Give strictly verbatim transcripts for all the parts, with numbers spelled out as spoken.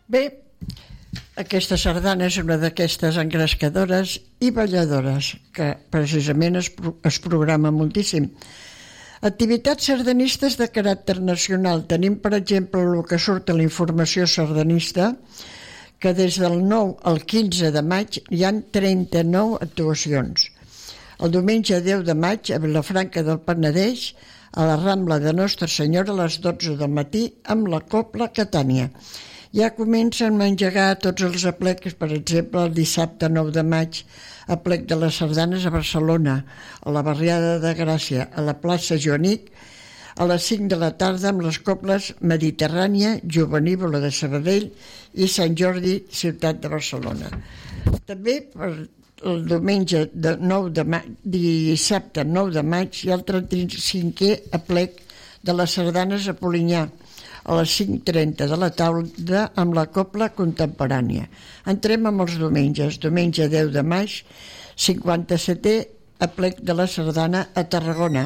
Bé, aquesta sardana és una d'aquestes engrescadores i balladores que precisament es, es programa moltíssim. Activitats sardanistes de caràcter nacional. Tenim, per exemple, el que surt a la informació sardanista, que des del nou al quinze de maig hi han trenta-nou actuacions. El diumenge deu de maig a Vilafranca del Penedès, a la Rambla de Nostra Senyora a les dotze del matí amb la Cobla Catània. Ja comencen a engegar tots els aplecs, per exemple, el dissabte nou de maig, aplec de les sardanes a Barcelona, a la barriada de Gràcia, a la plaça Joanic, a les cinc de la tarda amb les cobles Mediterrània, Jovenívola de Sabadell i Sant Jordi, ciutat de Barcelona. També per el diumenge de nou de maig, dissabte nou de maig hi ha el trenta-cinquè aplec de les sardanes a Polinyà, a les cinc trenta de la tarda amb la cobla contemporània. Entrem amb els diumenges. Diumenge deu de maig, cinquanta-setè aplec de la sardana a Tarragona,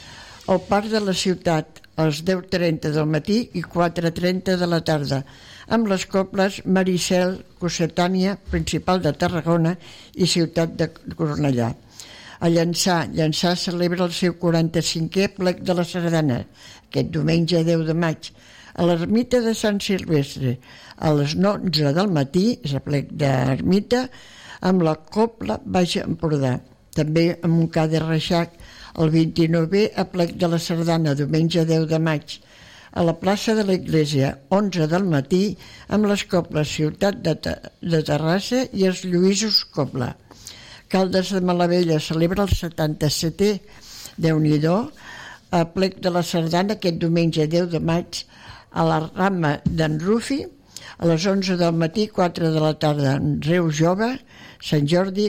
al Parc de la Ciutat, a les deu trenta del matí i quatre trenta de la tarda, amb les cobles Maricel, Cossetània, Principal de Tarragona i Ciutat de Cornellà. A Llançà, Llançà celebra el seu quaranta-cinquè aplec de la sardana, aquest diumenge deu de maig, a l'ermita de Sant Silvestre, a les onze del matí, és aplec d'ermita, amb la cobla Baix Empordà. També a Montcà de Reixac, el vint-i-novè aplec de la sardana, diumenge deu de maig, a la plaça de l'Església, onze del matí, amb les cobles Ciutat de, de Terrassa i els Lluïsos Cobla. Caldes de Malavella celebra el setanta-setè, Déu-n'hi-do, aplec de la sardana aquest diumenge deu de maig, a la Rama d'en Rufi, a les onze del matí, quatre de la tarda, en Reus Jove, Sant Jordi,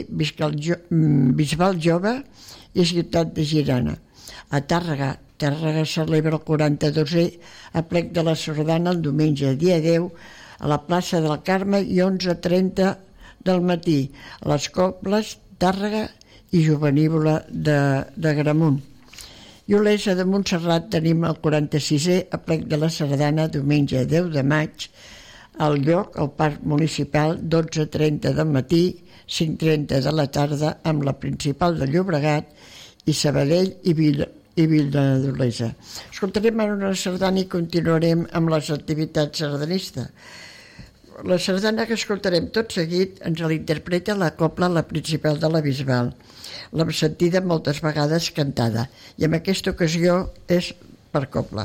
Bisbal Jove i Ciutat de Girona. A Tàrrega, Tàrrega celebra el quaranta-dosè aplec de la sardana el diumenge, dia deu, a la plaça del Carme i onze trenta del matí, a les cobles Tàrrega i Jovenívola de, de Gramunt. I a Olesa de Montserrat tenim el quaranta-sisè aplec de la sardana, diumenge deu de maig, al lloc, al Parc Municipal, dotze trenta del matí, cinc trenta de la tarda, amb la Principal de Llobregat i Sabadell i Vila, i Vila d'Olesa. Escoltarem ara una sardana i continuarem amb les activitats sardanistes. La sardana que escoltarem tot seguit ens l'interpreta la cobla La Principal de la Bisbal. L'hem sentida moltes vegades cantada i en aquesta ocasió és per cobla.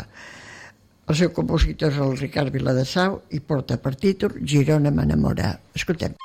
El seu compositor és el Ricard Viladesau i porta per títol Girona m'enamora. Escoltem.